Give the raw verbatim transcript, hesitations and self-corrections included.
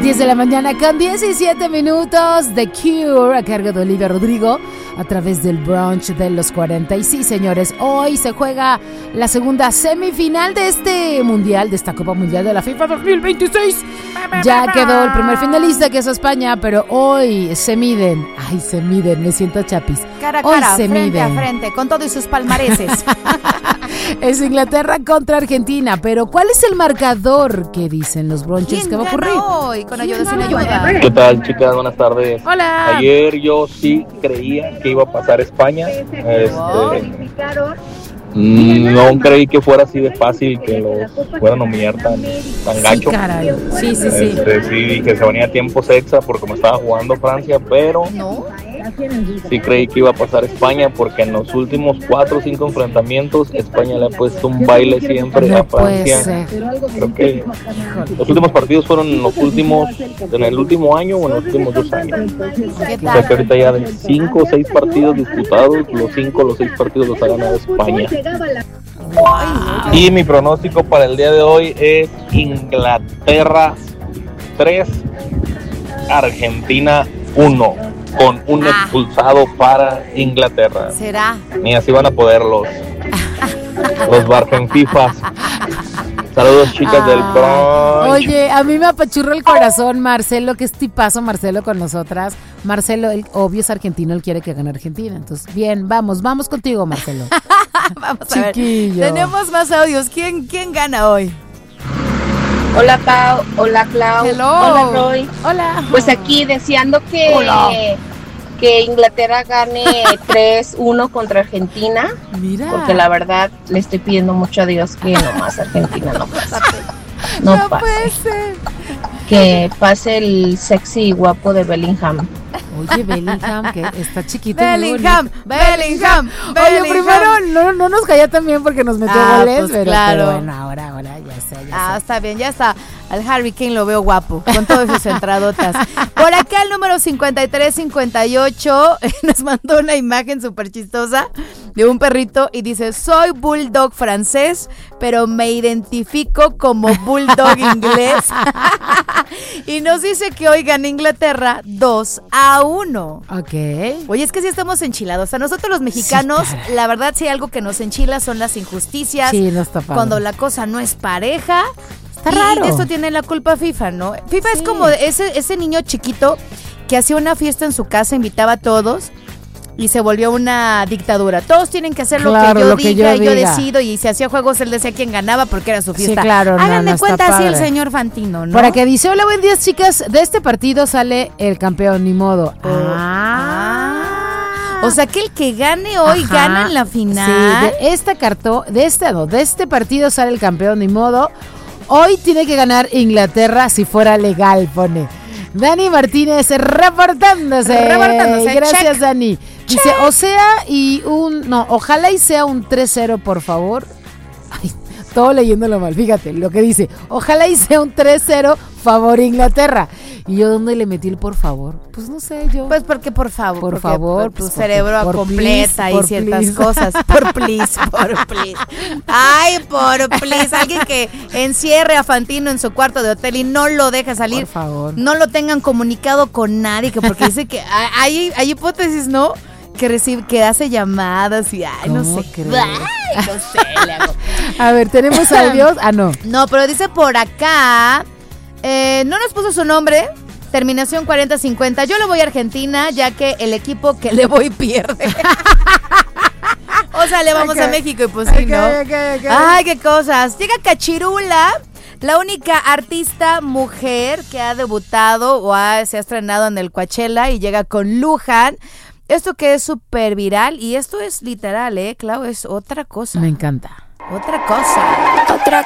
diez de la mañana con diecisiete minutos. The Cure a cargo de Olivia Rodrigo a través del brunch de los cuarenta. Y sí, señores, hoy se juega la segunda semifinal de este mundial, de esta Copa Mundial de la FIFA dos mil veintiséis. Ya quedó el primer finalista, que es España, pero hoy se miden. Ay, se miden, me siento chapis. Cara a hoy cara, se frente miden. a frente, con todos sus palmareses. Es Inglaterra contra Argentina, pero ¿cuál es el marcador que dicen los brunches que va a ocurrir? Hoy, con ayuda sin ayuda. ¿Qué tal, chicas? Buenas tardes. Hola. Ayer yo sí creía que iba a pasar España. Este, mm, no creí que fuera así de fácil, que los fueran a humillar tan, tan gacho. Sí, caray. Sí, sí, sí. Este, sí, que se venía a tiempos extra porque me estaba jugando Francia, pero No. sí creí que iba a pasar España porque en los últimos cuatro o cinco enfrentamientos España le ha puesto un baile siempre a No puede Francia. ser. Creo que los últimos partidos fueron en los últimos, en el último año o en los últimos dos años. ¿Qué O sea que tal? ahorita ya de cinco o seis partidos disputados, los cinco o los seis partidos los ha ganado España. Y mi pronóstico para el día de hoy es Inglaterra tres, Argentina uno, con un Ah. expulsado para Inglaterra. ¿Será? Ni así van a poder los, los Bargenfifas. Saludos, chicas del Ah, brunch. Oye, a mí me apachurra el corazón Marcelo, que es tipazo Marcelo con nosotras. Marcelo, el obvio es argentino, él quiere que gane Argentina. Entonces, bien, vamos, vamos contigo, Marcelo. Vamos a ver. Chiquillo. Tenemos más audios. ¿Quién, quién gana hoy? Hola Pau, hola Clau, Hello. hola Roy. Hola. Pues aquí deseando que, Hola. que Inglaterra gane tres uno contra Argentina, Mira. porque la verdad le estoy pidiendo mucho a Dios que nomás Argentina no pase. No, No pase. puede ser. Que pase el sexy y guapo de Bellingham. Oye, Bellingham, que está chiquito. y muy Bellingham, bonito. Bellingham, Oye, Bellingham. primero no, no nos calla tan bien porque nos metió Ah, goles, pues pero, claro. pero bueno, ahora, ahora, ya sé, ya Ah, sé. está bien, ya está. Al Harry Kane lo veo guapo, con todas sus entradotas. Por acá el número cincuenta y tres cincuenta y ocho nos mandó una imagen súper chistosa de un perrito y dice: soy bulldog francés, pero me identifico como bulldog inglés. Y nos dice que hoy gana Inglaterra dos a uno. Ok. Oye, es que sí estamos enchilados. A nosotros los mexicanos, Sí, caray. la verdad, sí, algo que nos enchila son las injusticias. Sí, no está padre. Cuando la cosa no es pareja. Está y raro. de esto tiene la culpa FIFA, ¿no? FIFA Sí. es como ese, ese niño chiquito que hacía una fiesta en su casa, invitaba a todos y se volvió una dictadura. Todos tienen que hacer lo Claro, que yo lo que diga, yo yo, diga. decido, y si hacía juegos él decía quién ganaba porque era su fiesta. Sí, claro, no, Hagan no de está cuenta así el padre. señor Fantino, ¿no? Por acá dice: hola, buen día, chicas. De este partido sale el campeón, ni modo. Ah. O sea que el que gane hoy Ajá. gana en la final. Sí, de esta cartó, de este no, de este partido sale el campeón, ni modo. Hoy tiene que ganar Inglaterra si fuera legal, pone. Dani Martínez reportándose. Reportándose, Gracias, check. Dani. Dice, o sea, y un, no, ojalá y sea un tres cero, por favor. Ay, todo leyéndolo mal, fíjate lo que dice. Ojalá y sea un tres cero, favor Inglaterra. Y yo, ¿dónde le metí el por favor? Pues no sé, yo. Pues porque por favor, Por porque favor, tu pues, cerebro por- por completa please, y por ciertas please. cosas. Por please, por please. Ay, por please. Alguien que encierre a Fantino en su cuarto de hotel y no lo deje salir. Por favor. No lo tengan comunicado con nadie, que porque dice que hay, hay hipótesis, ¿no? Que recibe, que hace llamadas y ay, no ¿Cómo sé. crees? Ay, no sé, le hago. A ver, ¿tenemos audios? Ah, no. No, pero dice por acá, eh, no nos puso su nombre, terminación cuarenta cincuenta. Yo le voy a Argentina, ya que el equipo que le voy pierde. O sea, le vamos Ok. a México y pues sí, Ok, ¿no? ok, ok. Ay, qué cosas. Llega Cachirula, la única artista mujer que ha debutado o ha, se ha estrenado en el Coachella, y llega con Luján. Esto que es súper viral, y esto es literal, ¿eh, Clau? Es otra cosa. Me encanta. Otra cosa. Otra